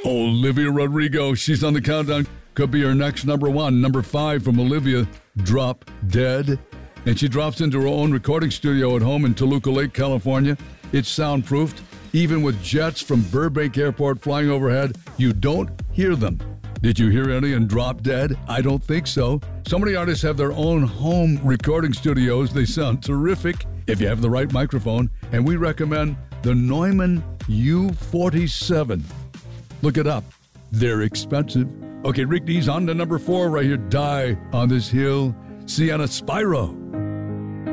Olivia Rodrigo, she's on the countdown. Could be her next number one. Number 5 from Olivia, Drop Dead. And she drops into her own recording studio at home in Toluca Lake, California. It's soundproofed. Even with jets from Burbank Airport flying overhead, you don't hear them. Did you hear any in Drop Dead? I don't think so. So many artists have their own home recording studios. They sound terrific if you have the right microphone. And we recommend the Neumann U47. Look it up. They're expensive. Okay, Rick D's on to number 4 right here. Die on This Hill. Sienna Spyro.